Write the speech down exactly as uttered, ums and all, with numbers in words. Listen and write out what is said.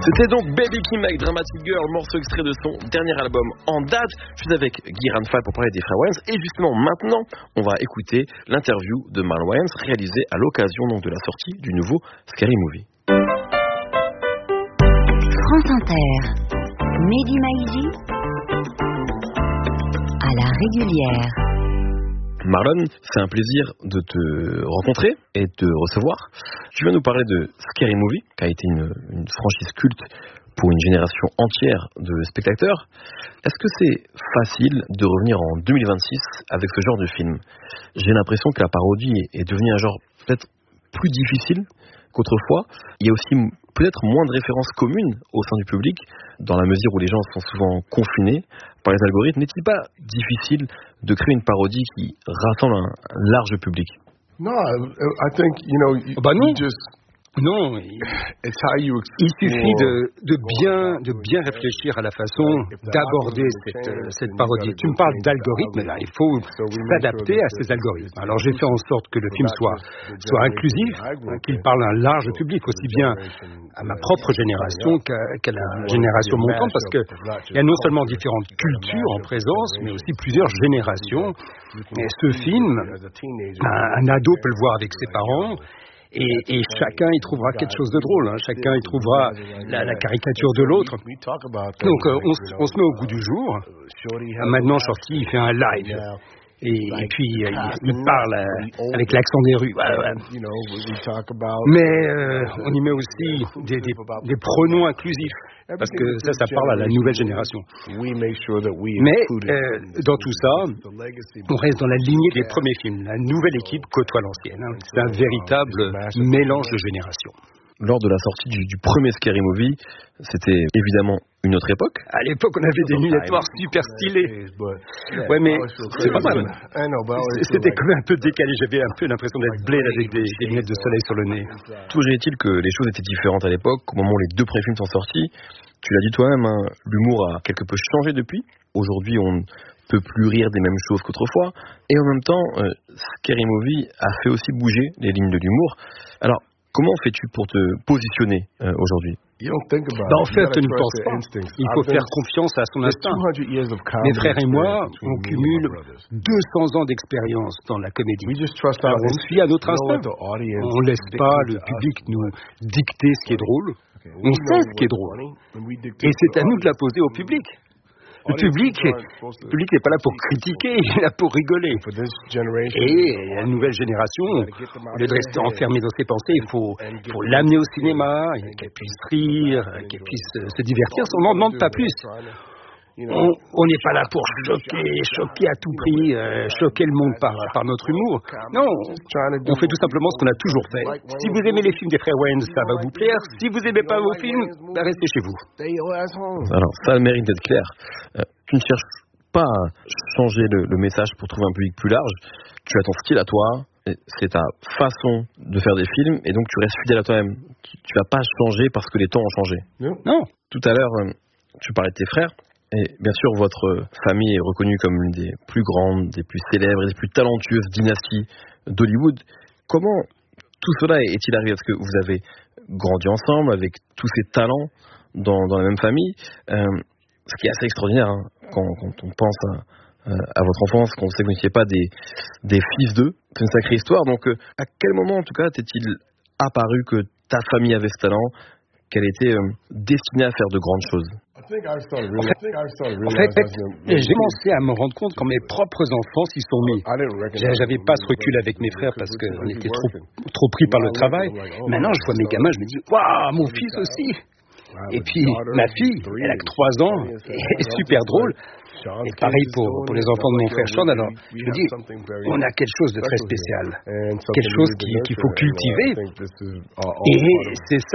C'était donc Baby Kim avec Dramatic Girl, morceau extrait de son dernier album en date. Je suis avec Guy Ranfal pour parler des frères Wayans. Et justement, maintenant, on va écouter l'interview de Marlon Wayans réalisée à l'occasion donc de la sortie du nouveau Scary Movie. France Inter, Mehdi Maizi, à la régulière. Marlon, c'est un plaisir de te rencontrer et de te recevoir. Tu viens nous parler de Scary Movie, qui a été une, une franchise culte pour une génération entière de spectateurs. Est-ce que c'est facile de revenir en deux mille vingt-six avec ce genre de film ? J'ai l'impression que la parodie est devenue un genre peut-être plus difficile qu'autrefois. Il y a aussi peut-être moins de références communes au sein du public, dans la mesure où les gens sont souvent confinés par les algorithmes. N'est-il pas difficile de créer une parodie qui rassemble un, un large public ? No, I think, you know, you, bah non. you just... Non, It's how you il suffit de, de, bien, de bien réfléchir à la façon d'aborder cette, cette parodie. Tu me parles d'algorithmes, là, il faut s'adapter à ces algorithmes. Alors j'ai fait en sorte que le film soit, soit inclusif, qu'il parle à un large public, aussi bien à ma propre génération qu'à, qu'à la génération montante, parce qu'il y a non seulement différentes cultures en présence, mais aussi plusieurs générations. Et ce film, un, un ado peut le voir avec ses parents, Et, et chacun y trouvera quelque chose de drôle, hein. Chacun y trouvera la, la caricature de l'autre. Donc euh, on, on se met au goût du jour. Maintenant, Shorty, il fait un live. Et, et puis, euh, il parle euh, avec l'accent des rues. Ouais, ouais. Mais euh, on y met aussi des, des, des pronoms inclusifs, parce que ça, ça parle à la nouvelle génération. Mais euh, dans tout ça, on reste dans la lignée des premiers films. La nouvelle équipe côtoie l'ancienne. Hein. C'est un véritable mélange de générations. Lors de la sortie du, du premier Scary Movie, c'était évidemment une autre époque. À l'époque, on avait des lunettes noires super stylées. Ouais, mais c'est pas mal. C'était quand même un peu décalé. J'avais un peu l'impression d'être Blade avec des, des lunettes de soleil sur le nez. Toujours est-il que les choses étaient différentes à l'époque. Au moment où les deux premiers films sont sortis, tu l'as dit toi-même, hein, l'humour a quelque peu changé depuis. Aujourd'hui, on ne peut plus rire des mêmes choses qu'autrefois. Et en même temps, euh, Scary Movie a fait aussi bouger les lignes de l'humour. Alors, comment fais-tu pour te positionner euh, aujourd'hui ? Bah en fait, ne pense pas. Il faut faire confiance à son instinct. Mes frères et moi, on cumule deux cents ans d'expérience dans la comédie. Alors on suit à notre instinct. On ne laisse pas le public nous dicter ce qui est drôle. On sait ce qui est drôle. Et c'est à nous de la poser au public. Le public, le public n'est pas là pour critiquer, il est là pour rigoler. Et la nouvelle génération, au lieu de rester enfermée dans ses pensées, il faut, faut l'amener au cinéma, qu'elle puisse rire, qu'elle puisse se divertir. On n'en demande pas plus. On n'est pas là pour choquer, choquer à tout prix, euh, choquer le monde par, par notre humour. Non, on fait tout simplement ce qu'on a toujours fait. Si vous aimez les films des frères Wayans, ça va vous plaire. Si vous n'aimez pas vos films, bah restez chez vous. Alors, ça a le mérite d'être clair. Euh, tu ne cherches pas à changer le, le message pour trouver un public plus large. Tu as ton style à toi, c'est ta façon de faire des films, et donc tu restes fidèle à toi-même. Tu ne vas pas changer parce que les temps ont changé. Non. Tout à l'heure, euh, tu parlais de tes frères. Et bien sûr, votre famille est reconnue comme l'une des plus grandes, des plus célèbres et des plus talentueuses dynasties d'Hollywood. Comment tout cela est-il arrivé ? Est-ce que vous avez grandi ensemble avec tous ces talents dans, dans la même famille ? euh, Ce qui est assez extraordinaire hein, quand, quand on pense à, à votre enfance, quand on sait que vous n'étiez pas des, des fils d'eux. C'est une sacrée histoire. Donc, euh, à quel moment, en tout cas, t'est-il apparu que ta famille avait ce talent, qu'elle était euh, destinée à faire de grandes choses ? En fait, j'ai commencé à me rendre compte quand mes propres enfants s'y sont mis. J'avais pas ce recul avec mes frères parce qu'on était trop, trop pris par le travail. Maintenant, je vois mes gamins, je me dis, waouh, mon fils aussi. Et puis, ma fille, elle a que trois ans, elle est super drôle. Et pareil pour, pour les enfants de mon frère Sean. Alors, je me dis, on a quelque chose de très spécial. Quelque chose qu'il, qu'il faut cultiver. Et c'est ça.